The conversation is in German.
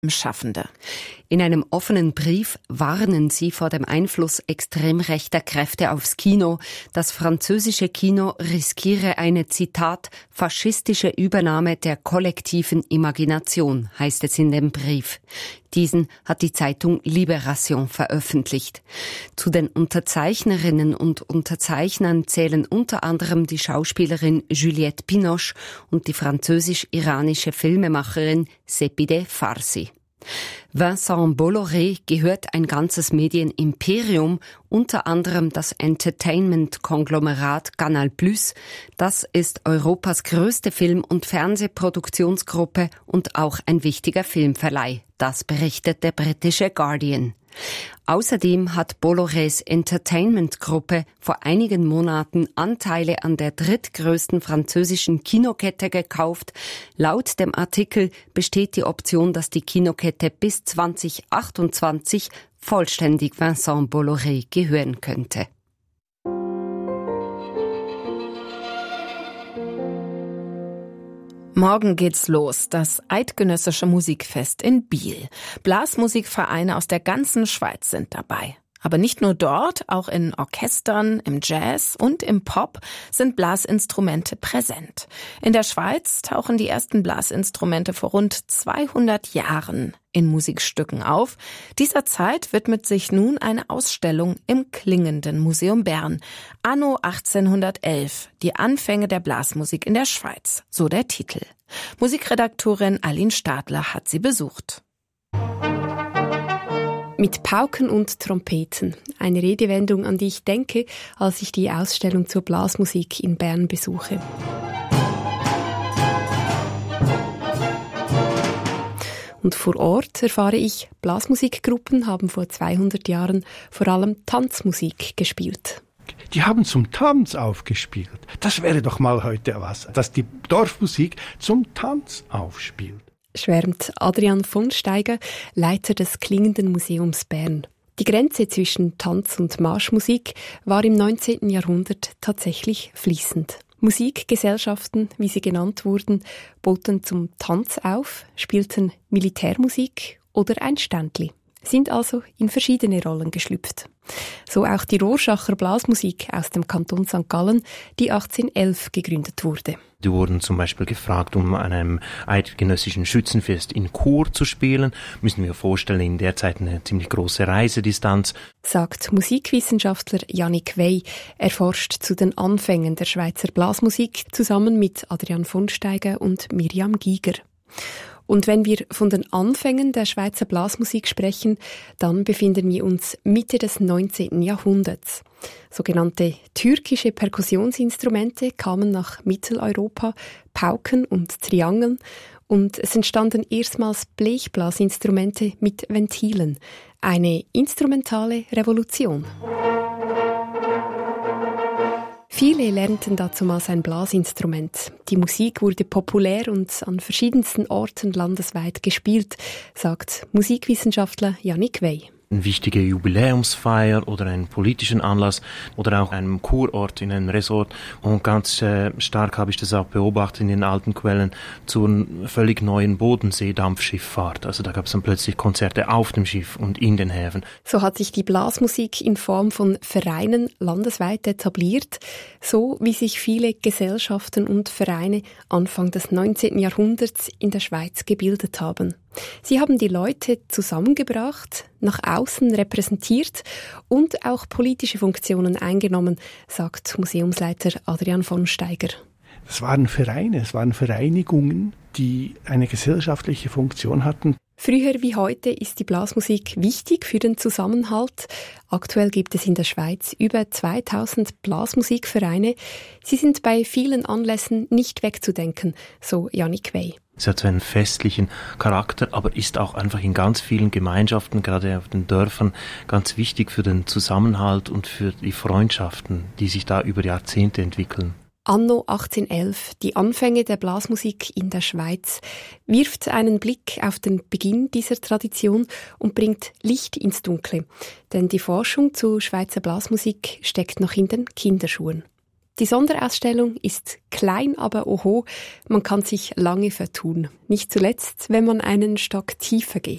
Schaffende. In einem offenen Brief warnen sie vor dem Einfluss extrem rechter Kräfte aufs Kino. Das französische Kino riskiere eine, Zitat, faschistische Übernahme der kollektiven Imagination, heißt es in dem Brief. Diesen hat die Zeitung Libération veröffentlicht. Zu den Unterzeichnerinnen und Unterzeichnern zählen unter anderem die Schauspielerin Juliette Binoche und die französisch-iranische Filmemacherin Sepideh Farsi. Vincent Bolloré gehört ein ganzes Medienimperium, unter anderem das Entertainment-Konglomerat Canal+. Das ist Europas größte Film- und Fernsehproduktionsgruppe und auch ein wichtiger Filmverleih. Das berichtet der britische Guardian. Außerdem hat Bollorés Entertainment-Gruppe vor einigen Monaten Anteile an der drittgrößten französischen Kinokette gekauft. Laut dem Artikel besteht die Option, dass die Kinokette bis 2028 vollständig Vincent Bolloré gehören könnte. Morgen geht's los, das Eidgenössische Musikfest in Biel. Blasmusikvereine aus der ganzen Schweiz sind dabei. Aber nicht nur dort, auch in Orchestern, im Jazz und im Pop sind Blasinstrumente präsent. In der Schweiz tauchen die ersten Blasinstrumente vor rund 200 Jahren in Musikstücken auf. Dieser Zeit widmet sich nun eine Ausstellung im Klingenden Museum Bern. Anno 1811, die Anfänge der Blasmusik in der Schweiz, so der Titel. Musikredaktorin Aline Stadler hat sie besucht. Mit Pauken und Trompeten. Eine Redewendung, an die ich denke, als ich die Ausstellung zur Blasmusik in Bern besuche. Und vor Ort erfahre ich, Blasmusikgruppen haben vor 200 Jahren vor allem Tanzmusik gespielt. Die haben zum Tanz aufgespielt. Das wäre doch mal heute was, dass die Dorfmusik zum Tanz aufspielt. Schwärmt Adrian von Steiger, Leiter des Klingenden Museums Bern. Die Grenze zwischen Tanz- und Marschmusik war im 19. Jahrhundert tatsächlich fließend. Musikgesellschaften, wie sie genannt wurden, boten zum Tanz auf, spielten Militärmusik oder ein Ständli, sind also in verschiedene Rollen geschlüpft. So auch die Rorschacher Blasmusik aus dem Kanton St. Gallen, die 1811 gegründet wurde. Die wurden zum Beispiel gefragt, um an einem eidgenössischen Schützenfest in Chur zu spielen. Müssen wir vorstellen, in der Zeit eine ziemlich große Reisedistanz. Sagt Musikwissenschaftler Jannik Wey. Er forscht zu den Anfängen der Schweizer Blasmusik zusammen mit Adrian von Steiger und Miriam Giger. Und wenn wir von den Anfängen der Schweizer Blasmusik sprechen, dann befinden wir uns Mitte des 19. Jahrhunderts. Sogenannte türkische Perkussionsinstrumente kamen nach Mitteleuropa, Pauken und Triangeln, und es entstanden erstmals Blechblasinstrumente mit Ventilen. Eine instrumentale Revolution. Viele lernten dazumals ein Blasinstrument. Die Musik wurde populär und an verschiedensten Orten landesweit gespielt, sagt Musikwissenschaftler Jannik Wey. Eine wichtige Jubiläumsfeier oder einen politischen Anlass oder auch einem Kurort in einem Resort. Und ganz stark habe ich das auch beobachtet in den alten Quellen zur völlig neuen Bodenseedampfschifffahrt. Also da gab es dann plötzlich Konzerte auf dem Schiff und in den Häfen. So hat sich die Blasmusik in Form von Vereinen landesweit etabliert, so wie sich viele Gesellschaften und Vereine Anfang des 19. Jahrhunderts in der Schweiz gebildet haben. Sie haben die Leute zusammengebracht, nach außen repräsentiert und auch politische Funktionen eingenommen, sagt Museumsleiter Adrian von Steiger. Es waren Vereine, es waren Vereinigungen, die eine gesellschaftliche Funktion hatten. Früher wie heute ist die Blasmusik wichtig für den Zusammenhalt. Aktuell gibt es in der Schweiz über 2000 Blasmusikvereine. Sie sind bei vielen Anlässen nicht wegzudenken, so Jannik Wey. Es hat so einen festlichen Charakter, aber ist auch einfach in ganz vielen Gemeinschaften, gerade auf den Dörfern, ganz wichtig für den Zusammenhalt und für die Freundschaften, die sich da über Jahrzehnte entwickeln. Anno 1811, die Anfänge der Blasmusik in der Schweiz, wirft einen Blick auf den Beginn dieser Tradition und bringt Licht ins Dunkle. Denn die Forschung zu Schweizer Blasmusik steckt noch in den Kinderschuhen. Die Sonderausstellung ist klein, aber oho, man kann sich lange vertun. Nicht zuletzt, wenn man einen Stock tiefer geht.